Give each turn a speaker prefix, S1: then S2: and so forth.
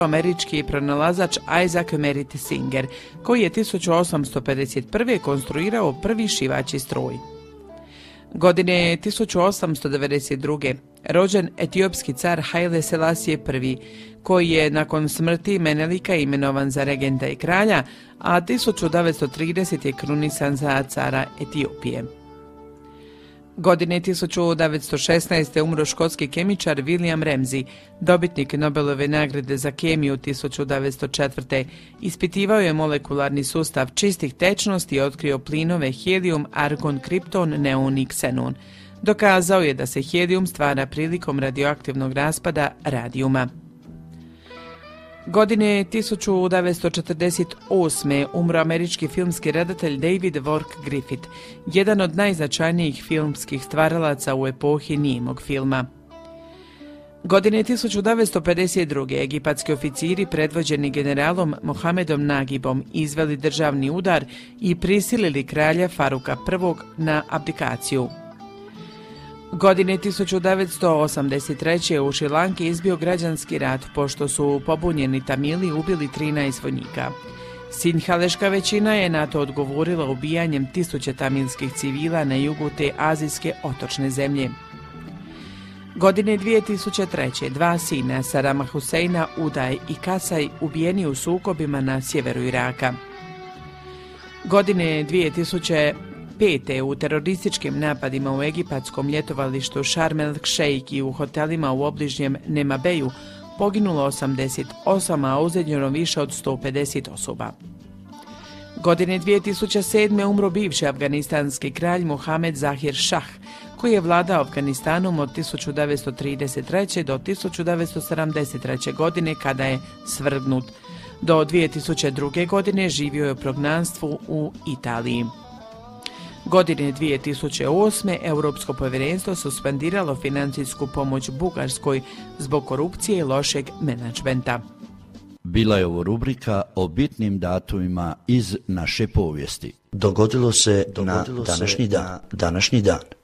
S1: američki pronalazač Isaac Merritt Singer, koji je 1851. konstruirao prvi šivaći stroj. Godine 1892. rođen etiopski car Haile Selassie I, koji je nakon smrti Menelika imenovan za regenta i kralja, a 1930. je krunisan za cara Etiopije. Godine 1916. umro škotski kemičar William Ramsay, dobitnik Nobelove nagrade za kemiju 1904. Ispitivao je molekularni sustav čistih tečnosti i otkrio plinove helijum, argon, kripton, neon i ksenon. Dokazao je da se helijum stvara prilikom radioaktivnog raspada radijuma. Godine 1948. umro američki filmski redatelj David Wark Griffith, jedan od najznačajnijih filmskih stvaralaca u epohi nijemog filma. Godine 1952. egipatski oficiri predvođeni generalom Mohamedom Nagibom izveli državni udar i prisilili kralja Faruka I na abdikaciju. Godine 1983. u Šrilanki izbio građanski rat pošto su pobunjeni Tamili ubili 13 vojnika. Sinhaleška većina je na to odgovorila ubijanjem tisuće tamilskih civila na jugu te azijske otočne zemlje. Godine 2003. dva sina Sarama Huseina, Udaj i Kasaj, ubijeni u sukobima na sjeveru Iraka. Godine 2005. u terorističkim napadima u egipatskom ljetovalištu Sharm el Sheikh i u hotelima u obližnjem Nemabeju poginulo 88, a ozlijeđeno više od 150 osoba. Godine 2007. umro bivši afganistanski kralj Mohamed Zahir Shah, koji je vladao Afganistanom od 1933. do 1973. godine kada je svrgnut. Do 2002. godine živio je u prognanstvu u Italiji. Godine 2008. Europsko povjerenstvo suspendiralo financijsku pomoć Bugarskoj zbog korupcije i lošeg menadžmenta.
S2: Bila je ovo rubrika o bitnim datumima iz naše povijesti.
S3: Dogodilo se na današnji dan.